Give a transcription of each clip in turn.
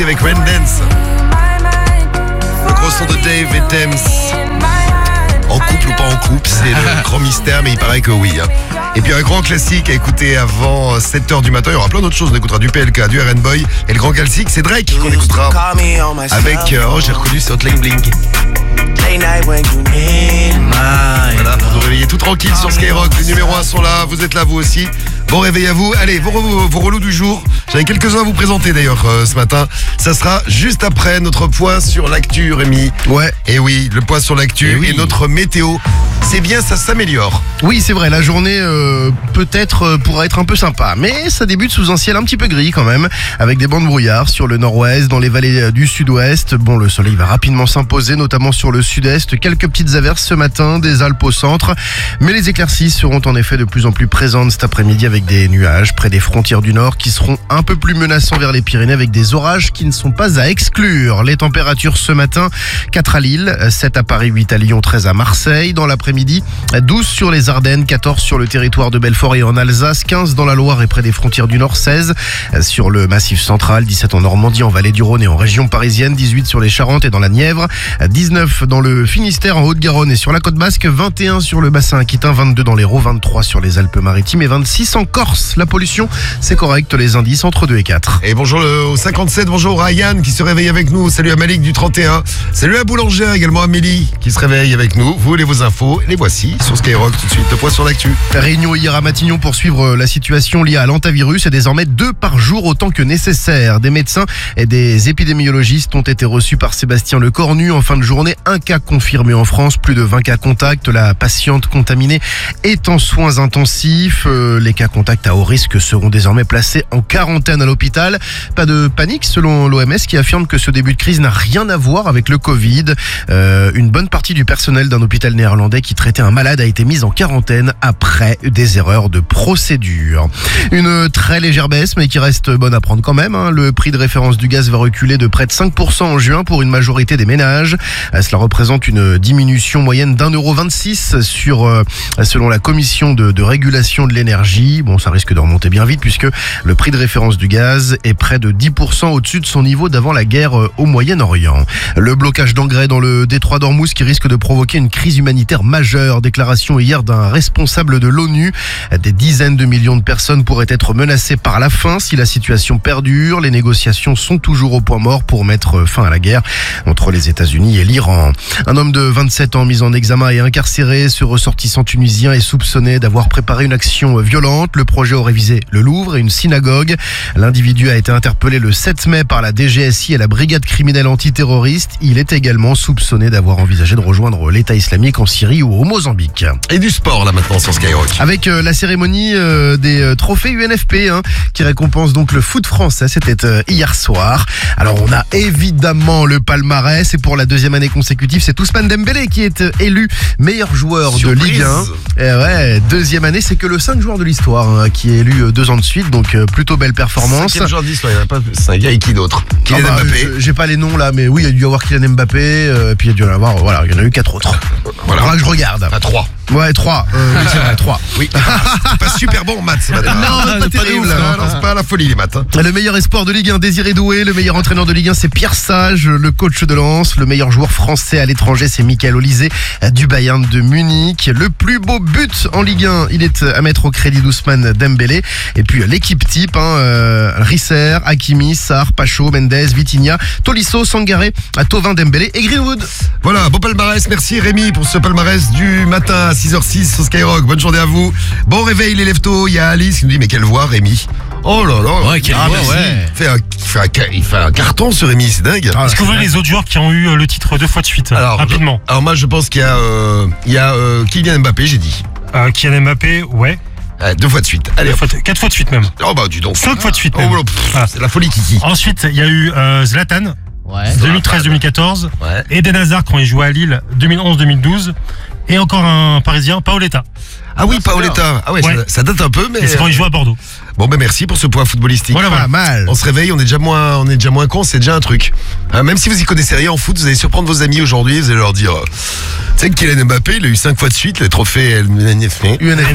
Avec Rain Dance. Le gros son de Dave et Thames. En couple ou pas en couple, c'est le grand mystère, mais il paraît que oui. Et puis un grand classique à écouter avant 7h du matin. Il y aura plein d'autres choses. On écoutera du PLK, du R&B Boy. Et le grand classique, c'est Drake qu'on écoutera. Avec, j'ai reconnu, c'est Hotline Bling. Voilà, pour nous réveiller tout tranquille sur Skyrock. Les numéros 1 sont là, vous êtes là vous aussi. Bon réveil à vous. Allez, vos relous du jour. J'avais quelques-uns à vous présenter d'ailleurs ce matin. Ça sera juste après notre point sur l'actu, Rémi. Ouais. Et oui, le point sur l'actu et notre météo. C'est bien, ça s'améliore. Oui, c'est vrai, la journée peut-être pourra être un peu sympa. Mais ça débute sous un ciel un petit peu gris quand même, avec des bancs de brouillard sur le nord-ouest, dans les vallées du sud-ouest. Bon, le soleil va rapidement s'imposer, notamment sur le sud-est. Quelques petites averses ce matin, des Alpes au centre. Mais les éclaircies seront en effet de plus en plus présentes cet après-midi avec des nuages près des frontières du nord qui seront un peu plus menaçants vers les Pyrénées avec des orages qui ne sont pas à exclure. Les températures ce matin, 4 à Lille, 7 à Paris, 8 à Lyon, 13 à Marseille. Dans l'après-midi, 12 sur les Ardennes, 14 sur le territoire de Belfort et en Alsace, 15 dans la Loire et près des frontières du Nord, 16 sur le Massif central, 17 en Normandie, en Vallée du Rhône et en région parisienne, 18 sur les Charentes et dans la Nièvre, 19 dans le Finistère, en Haute-Garonne et sur la Côte Basque, 21 sur le bassin aquitain, 22 dans l'Hérault, 23 sur les Alpes-Maritimes et 26 en Corse. La pollution, c'est correct, les indices entre 2 et 4. Et bonjour au 57, bonjour à Yann qui se réveille avec nous. Salut à Malik du 31. Salut à Boulangère, également Amélie qui se réveille avec nous. Vous voulez vos infos, les voici sur Skyrock tout de suite. Le point sur l'actu. Réunion hier à Matignon pour suivre la situation liée à l'hantavirus et désormais 2 par jour autant que nécessaire. Des médecins et des épidémiologistes ont été reçus par Sébastien Lecornu en fin de journée. 1 cas confirmé en France, plus de 20 cas contacts. La patiente contaminée est en soins intensifs. Les cas contacts à haut risque seront désormais placés en quarantaine à l'hôpital. Pas de panique selon l'OMS qui affirme que ce début de crise n'a rien à voir avec le Covid. Une bonne partie du personnel d'un hôpital néerlandais qui traitait un malade a été mise en quarantaine après des erreurs de procédure. Une très légère baisse mais qui reste bonne à prendre quand même. Le prix de référence du gaz va reculer de près de 5% en juin pour une majorité des ménages. Cela représente une diminution moyenne d'1,26 € selon la commission de régulation de l'énergie. Bon, ça risque de remonter bien vite puisque le prix de référence du gaz est près de 10% au-dessus de son niveau d'avant la guerre au Moyen-Orient. Le blocage d'engrais dans le détroit d'Ormuz qui risque de provoquer une crise humanitaire majeure. Déclaration hier d'un responsable de l'ONU. Des dizaines de millions de personnes pourraient être menacées par la faim si la situation perdure. Les négociations sont toujours au point mort pour mettre fin à la guerre entre les États-Unis et l'Iran. Un homme de 27 ans mis en examen et incarcéré. Ce ressortissant tunisien est soupçonné d'avoir préparé une action violente. Le projet aurait visé le Louvre et une synagogue. L'individu a été interpellé le 7 mai par la DGSI et la brigade criminelle antiterroriste. Il est également soupçonné d'avoir envisagé de rejoindre l'État islamique en Syrie ou au Mozambique. Et du sport là maintenant sur Skyrock. Avec la cérémonie des trophées UNFP qui récompense donc le foot français. C'était hier soir. Alors on a évidemment le palmarès et pour la 2e année consécutive, c'est Ousmane Dembélé qui est élu meilleur joueur de Ligue 1. Et ouais, 2e année, c'est que le 5 joueur de l'histoire qui est élu 2 ans de suite, donc plutôt belle performance. 5e joueur d'histoire, il n'y en a pas. C'est un gars et qui d'autre? Kylian Mbappé. J'ai pas les noms là, mais oui, il y a dû y avoir Kylian Mbappé, puis il y a dû y en avoir, voilà, il y en a eu 4 autres. Voilà. Faudra que je regarde. À 3. Ouais, 3. Oui, c'est vrai, 3. Oui. C'est pas super bon en maths ce matin. Non, pas terrible. Non, c'est pas la folie les maths. Le meilleur espoir de Ligue 1, Désiré Doué. Le meilleur entraîneur de Ligue 1, c'est Pierre Sage, le coach de Lens. Le meilleur joueur français à l'étranger, c'est Michael Olysée du Bayern de Munich. Le plus beau but en Ligue 1, il est à mettre au crédit d'Ousmane Dembélé. Et puis l'équipe type, Risser, Hakimi, Sarr, Pacho, Mendes, Vitinha, Tolisso, Sangaré, Thauvin, Dembélé et Greenwood. Voilà, beau palmarès. Merci Rémi pour ce palmarès du matin à 6h06 sur Skyrock. Bonne journée à vous. Bon réveil les leftos. Il y a Alice qui nous dit mais quelle voix Rémi. Oh là là. Ouais, quelle voix, ouais. Il fait un carton ce Rémi, c'est dingue. Est-ce que vous voyez les autres joueurs qui ont eu le titre 2 fois de suite, rapidement? Alors moi je pense qu'il y a Kylian Mbappé, j'ai dit. Kylian Mbappé, ouais. 2 fois de suite. Allez, 4 fois de suite même. Oh bah dis donc. 5 fois de suite même. Oh, c'est la folie Kiki. Ensuite, il y a eu Zlatan. Ouais. 2013-2014. Ouais. Eden Hazard quand il jouait à Lille 2011-2012. Et encore un Parisien, Paoletta. Ah oui, Paoletta. Ah ouais, Ouais. ça date un peu, mais. Et c'est quand il joue à Bordeaux. Bon, ben merci pour ce point footballistique. Voilà. Pas mal. On se réveille, on est déjà moins con, c'est déjà un truc. Même si vous y connaissez rien en foot, vous allez surprendre vos amis aujourd'hui, vous allez leur dire, tu sais que Kylian Mbappé, il a eu 5 fois de suite le trophée UNFP.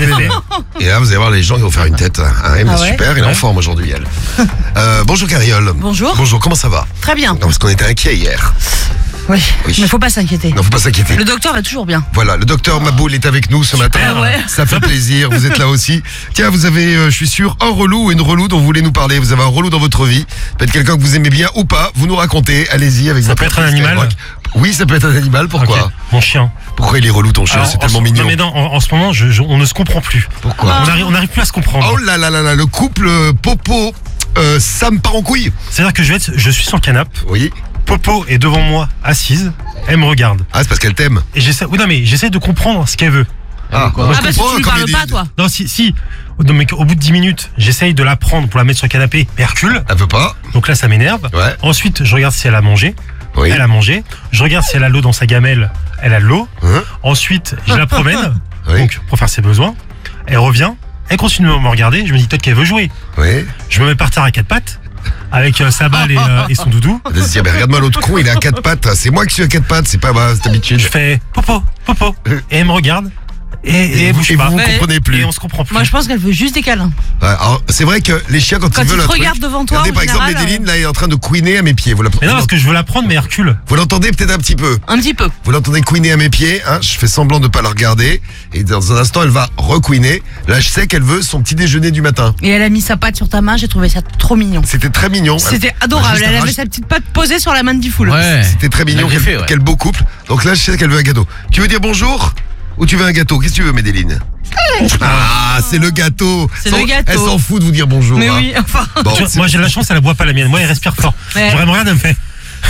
Et là, vous allez voir les gens qui vont faire une tête. Ah, mais ouais super, il est en forme aujourd'hui, elle. Bonjour Cariole. Bonjour. Bonjour, comment ça va? Très bien. Non, parce qu'on était inquiets hier. Oui. Oui. Mais faut pas s'inquiéter. Non, faut pas s'inquiéter. Le docteur va toujours bien. Voilà, le docteur Maboul est avec nous ce matin. Ah ouais. Ça fait plaisir, vous êtes là aussi. Tiens, vous avez, je suis sûr, un relou ou une relou dont vous voulez nous parler. Vous avez un relou dans votre vie. Peut-être quelqu'un que vous aimez bien ou pas. Vous nous racontez. Allez-y avec Ça votre peut être un petite animal. rock. Oui, ça peut être un animal. Pourquoi? Ok. Mon chien. Pourquoi il est relou ton chien? Alors, C'est tellement mignon. Non mais non, en ce moment, on ne se comprend plus. Pourquoi? On n'arrive plus à se comprendre. Oh là là là là, le couple Popo, Sam part en couille. C'est-à-dire que je suis sur le canapé, Oui. Popo est devant moi, assise, elle me regarde. Ah, c'est parce qu'elle t'aime. Et j'essaie de comprendre ce qu'elle veut. Ah, Ah parce que tu lui parles pas, toi. Non, si. Non, mais au bout de 10 minutes, j'essaye de la prendre pour la mettre sur le canapé, mais elle recule. Elle veut pas. Donc là, ça m'énerve. Ouais. Ensuite, je regarde si elle a mangé. Oui. Elle a mangé. Je regarde si elle a l'eau dans sa gamelle. Elle a de l'eau. Hein? Ensuite, je la promène. Oui. Donc, pour faire ses besoins. Elle revient. Elle continue à me regarder. Je me dis peut-être qu'elle veut jouer. Oui. Je me mets par terre à 4 pattes. Avec sa balle et son doudou. Elle va se dire, mais regarde-moi l'autre con, il est à 4 pattes. C'est moi qui suis à 4 pattes, c'est pas cette habitude. Je fais Popo. Et elle me regarde. Et elle bouge vous pas. ne comprenez plus. Et on se comprend plus. Moi, je pense qu'elle veut juste des câlins. Ouais, alors, c'est vrai que les chiens, quand Quand ils ils veulent te un truc, regardent devant toi, regardez, en par exemple, général, Medellin, là, il est en train de couiner à mes pieds. Mais non, parce que je veux la prendre, mais elle recule. Vous l'entendez peut-être un petit peu. Un petit peu. Vous l'entendez couiner à mes pieds, hein. Je fais semblant de pas la regarder. Et dans un instant, elle va recouiner. Là, je sais qu'elle veut son petit déjeuner du matin. Et elle a mis sa patte sur ta main, j'ai trouvé ça trop mignon. C'était très mignon. C'était Elle adorable. m'a juste Elle avait arraché- sa petite patte posée sur la main de Diffoul. Ouais. C'était très mignon. Elle a fait, ouais. Quel beau couple. Donc là, je sais qu'elle veut un gâteau. Tu veux dire bonjour? Ou tu veux un gâteau? Qu'est-ce que tu veux, Medellin? Ah, c'est le gâteau. C'est le gâteau. Elle s'en fout de vous dire bonjour. Mais hein. oui, enfin. Bon, Tu vois, moi, j'ai la chance, elle boit pas la mienne. Moi, elle respire fort. Ouais. Je regarde, elle me fait.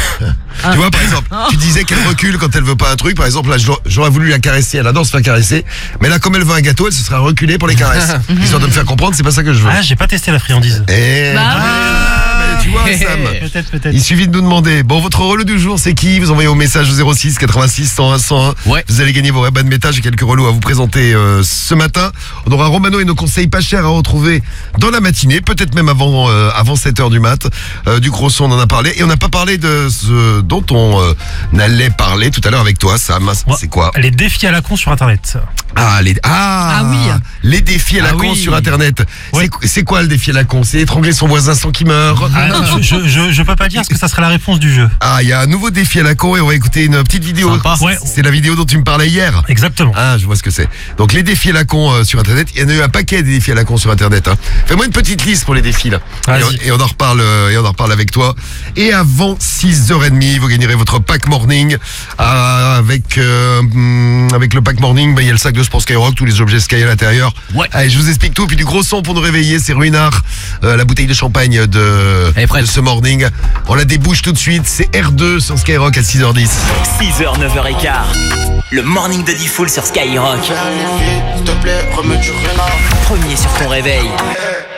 tu vois, par exemple, tu disais qu'elle recule quand elle veut pas un truc. Par exemple, là, j'aurais voulu la caresser. Elle adore se faire caresser. Mais là, comme elle veut un gâteau, elle se serait reculée pour les caresses. Histoire de me faire comprendre, c'est pas ça que je veux. Ah, j'ai pas testé la friandise. Eh, Bah mais tu vois, Sam. Peut-être. Il suffit de nous demander. Bon, votre relou du jour, c'est qui? Vous envoyez au message au 06 86 101 101. Ouais. Vous allez gagner vos rabats de méta. J'ai quelques relous à vous présenter ce matin. On aura Romano et nos conseils pas chers à retrouver dans la matinée, peut-être même avant 7h du mat. Du gros son, on en a parlé. Et on n'a pas parlé de ce dont on allait parler tout à l'heure avec toi, Sam. C'est quoi? Les défis à la con sur Internet. Oui. Les défis à la Ah con oui. sur Internet. Ouais. C'est quoi le défi à la con? C'est étrangler son voisin sans qu'il meure. Ah, je peux pas dire ce que ça serait la réponse du jeu. Ah, il y a un nouveau défi à la con et on va écouter une petite vidéo. Sympa. Ouais. C'est la vidéo dont tu me parlais hier. Exactement. Ah, je vois ce que c'est. Donc les défis à la con sur Internet, il y en a eu un paquet des défis à la con sur Internet. Hein. Fais-moi une petite liste pour les défis là. Vas-y. Et on en reparle avec toi. Et avant 6h30, vous gagnerez votre pack morning avec le pack morning. Il y a le sac de sport Skyrock, tous les objets Sky à l'intérieur. Ouais. Allez, je vous explique tout. Puis du gros son pour nous réveiller, c'est Ruinard, la bouteille de champagne Elle est prête. de ce morning. On la débouche tout de suite. C'est R2 sur Skyrock à 6h10. 6h, 9h15. Le morning de Diffoul sur Skyrock. S'il te plaît, remets du renard. Premier sur ton réveil.